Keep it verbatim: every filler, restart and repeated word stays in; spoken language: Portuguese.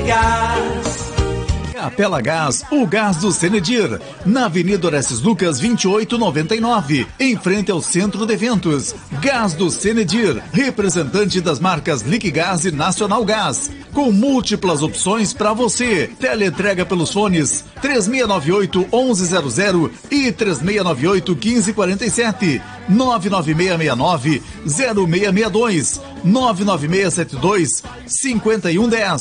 Gás. Capela Gás, o gás do Cenedir, na Avenida Orestes Lucas vinte e oito noventa e nove, em frente ao Centro de Eventos. Gás do Cenedir, representante das marcas Liquigás e Nacional Gás, com múltiplas opções para você. Teleentrega pelos fones três seis nove oito, onze zero zero e três seis nove oito, quinze quarenta e sete, nove nove seis seis nove, zero seis seis dois, nove nove seis sete dois, cinco um um zero.